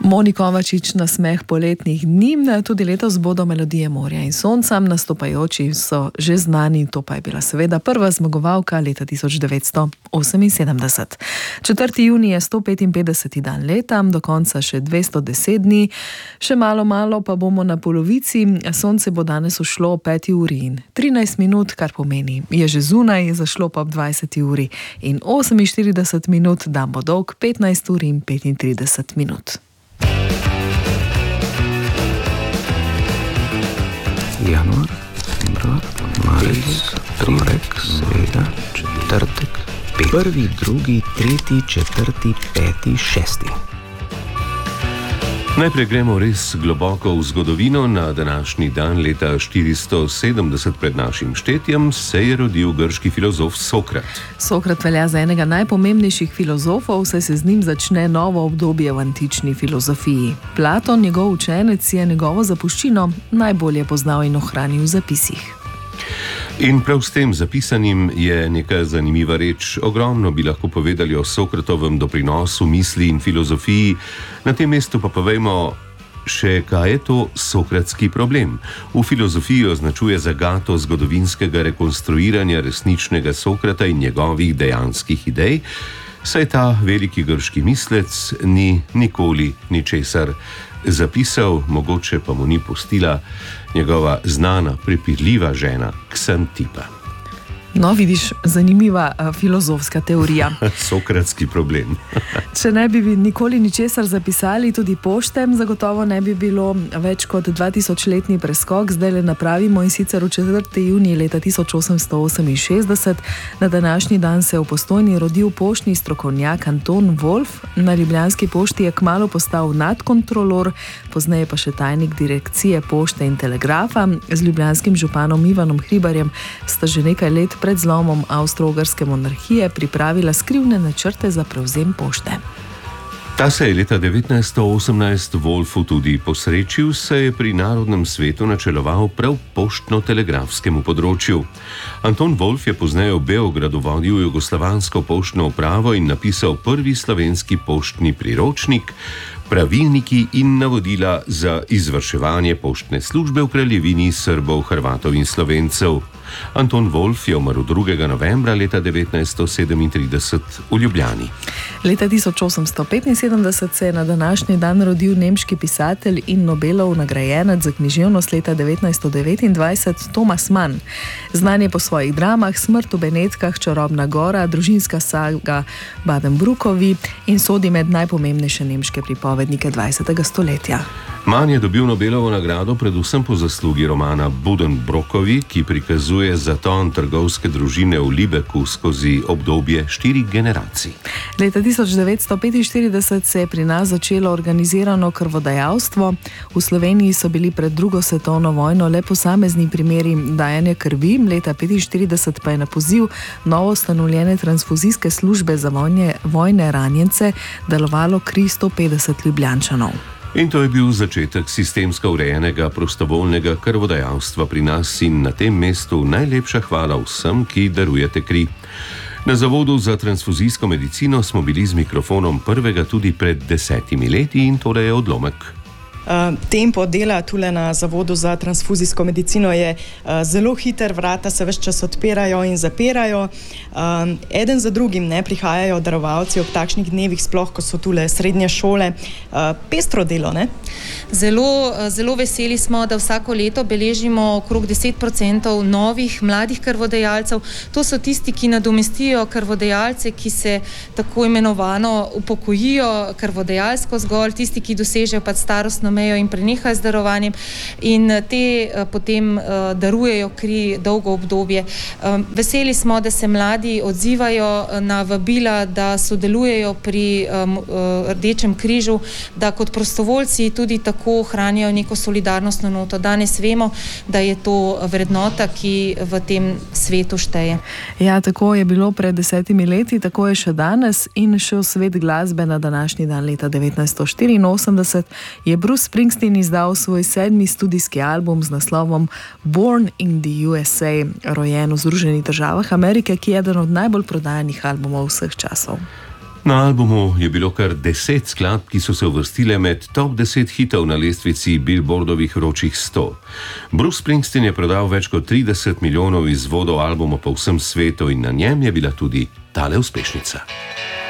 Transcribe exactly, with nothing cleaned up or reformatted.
Moni Kovačič na smeh poletnih dni, tudi letos bodo Melodije morja in sonca, nastopajoči so že znani, to pa je bila seveda prva zmagovalka leta tisoč devetsto oseminsedemdeset. četrtega junija je sto petinpetdeseti dan leta, do konca še dvesto deset dni, še malo malo pa bomo na polovici, sonce bo danes ušlo ob peti uri in trinajst minut, kar pomeni, je že zunaj, zašlo pa ob dvajseti uri in oseminštirideset minut, dan bo dolg petnajst ur in petintrideset minut. Januar, februar, marec, torek, sreda, četrtek, pet. Prvi, drugi, tretji, četrti, peti, šesti. Najprej gremo res globoko v zgodovino. Na današnji dan leta štiristo sedemdeset pred našim štetjem se je rodil grški filozof Sokrat. Sokrat velja za enega najpomembnejših filozofov, saj se z njim začne novo obdobje v antični filozofiji. Platon, njegov učenec, je njegovo zapuščino najbolje poznal in ohranil v zapisih. In prav s tem zapisanim je neka zanimiva reč. Ogromno bi lahko povedali o Sokratovem doprinosu misli in filozofiji, na tem mestu pa povejmo še, kaj je to sokratski problem. V filozofiji označuje zagato zgodovinskega rekonstruiranja resničnega Sokrata in njegovih dejanskih idej, saj ta veliki grški mislec ni nikoli ničesar zapisal, mogoče pa mu ni pustila njegova znana, prepirljiva žena Ksantipa. No, vidiš, zanimiva uh, filozofska teorija. Sokratski problem. Če ne bi nikoli ničesar zapisali, tudi pošte, zagotovo ne bi bilo več kot dvatisočletni preskok. Zdaj le napravimo in sicer v četrtega junija leta tisoč osemsto oseminšestdeset. Na današnji dan se je v Postojni rodil poštni strokovnjak Anton Wolf. Na ljubljanski pošti je kmalu postal nadkontrolor, pozneje pa še tajnik direkcije pošte in telegrafa. Z ljubljanskim županom Ivanom Hribarjem sta že nekaj let pred zlomom avstro-ogrske monarhije pripravila skrivne načrte za prevzem pošte. Ta se je leta devetnajststo osemnajst Wolfu tudi posrečil, saj je pri Narodnem svetu načeloval prav poštno-telegrafskemu področju. Anton Wolf je pozneje v Beogradu vodil jugoslovansko poštno upravo in napisal prvi slovenski poštni priročnik, pravilniki in navodila za izvrševanje poštne službe v kraljevini Srbov, Hrvatov in Slovencev. Anton Wolf je umrl drugega novembra leta devetnajststo sedemintrideset v Ljubljani. Leta tisoč osemsto petinsedemdeset se je na današnji dan rodil nemški pisatelj in Nobelov nagrajenec za književnost leta devetnajststo devetindvajset Thomas Mann. Znan je po svojih dramah Smrt v Benetkah, Čarobna gora, družinska saga Badenbrookovi in sodi med najpomembnejše nemške pripovednike dvajsetega stoletja. Mann je dobil Nobelovo nagrado predvsem po zaslugi romana Budenbrookovi, ki prikazuje zaton trgovske družine v Lübecku skozi obdobje štirih generacij. Leta tisoč devetsto petinštirideset se je pri nas začelo organizirano krvodajalstvo. V Sloveniji so bili pred drugo svetovno vojno le posamezni primeri dajanja krvi, leta petinštirideset pa je na poziv novo ustanovljene transfuzijske službe za vojne, vojne ranjence delovalo kri sto petdeset Ljubljančanov. In to je bil začetek sistemsko urejenega prostovoljnega krvodajalstva pri nas in na tem mestu najlepša hvala vsem, ki darujete kri. Na Zavodu za transfuzijsko medicino smo bili z mikrofonom prvega tudi pred desetimi leti in tole je odlomek. Uh, tempo dela tule na Zavodu za transfuzijsko medicino je uh, zelo hiter, vrata se ves čas odpirajo in zapirajo. Uh, eden za drugim ne prihajajo darovalci ob takšnih dnevih, sploh ko so tule srednje šole. Uh, pestro delo, ne? Zelo, zelo veseli smo, da vsako leto beležimo okrog deset procentov novih mladih krvodajalcev. To so tisti, ki nadomestijo krvodajalce, ki se tako imenovano upokojijo krvodajalsko zgolj, tisti, ki dosežejo pač starostno mejo in prenehajo z darovanjem in te potem uh, darujejo kri dolgo obdobje. Um, veseli smo, da se mladi odzivajo na vabila, da sodelujejo pri um, uh, Rdečem križu, da kot prostovoljci tudi tako hranijo neko solidarnostno noto. Danes vemo, da je to vrednota, ki v tem svetu šteje. Ja, tako je bilo pred desetimi leti, tako je še danes in še v svet glasbe na današnji dan leta devetnajststo štiriinosemdeset je Bruce Springsteen izdal svoj sedmi studijski album z naslovom Born in the U S A, rojen v Združenih državah Amerike, ki je eden od najbolj prodajanih albumov vseh časov. Na albumu je bilo kar deset skladb, ki so se uvrstile med top deset hitov na lestvici Billboardovih vročih sto. Bruce Springsteen je prodal več kot trideset milijonov izvodov albumov po vsem svetu in na njem je bila tudi tale uspešnica.